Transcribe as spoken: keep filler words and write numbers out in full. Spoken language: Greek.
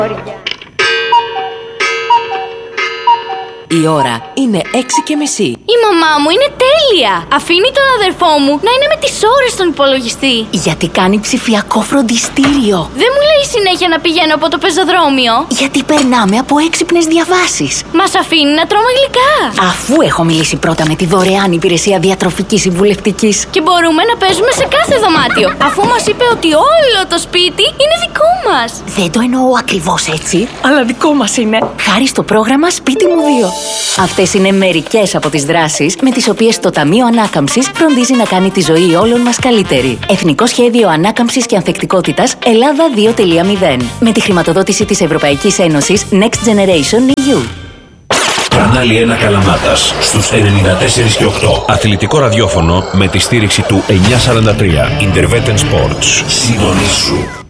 Η ώρα είναι έξι και μισή. Η μαμά μου είναι τέλεια. Αφήνει τον αδερφό μου να είναι με τις ώρες στον υπολογιστή. Γιατί κάνει ψηφιακό φροντιστήριο. Δεν μου λέει συνέχεια να πηγαίνω από το πεζοδρόμιο. Γιατί περνάμε από έξυπνες διαβάσεις. Μας αφήνει να τρώμε γλυκά. Αφού έχω μιλήσει πρώτα με τη δωρεάν υπηρεσία διατροφικής συμβουλευτικής. Και μπορούμε να παίζουμε σε κάθε δωμάτιο. Αφού μας είπε ότι όλο το σπίτι είναι δικό μας. Δεν το εννοώ ακριβώς έτσι, αλλά δικό μας είναι. Χάρη στο πρόγραμμα Σπίτι μου δύο. Αυτές είναι μερικές από τις δράσεις με τις οποίες το Ταμείο Ανάκαμψης φροντίζει να κάνει τη ζωή όλων μας καλύτερη. Εθνικό Σχέδιο Ανάκαμψης και Ανθεκτικότητας Ελλάδα δύο τελεία μηδέν. Με τη χρηματοδότηση της Ευρωπαϊκής Ένωσης Next Generation ι γιου. Κανάλι ένα Καλαμάτας στους ενενήντα τέσσερα και οκτώ. Αθλητικό ραδιόφωνο με τη στήριξη του εννιακόσια σαράντα τρία. Intervetten Sports. Συντονίσου.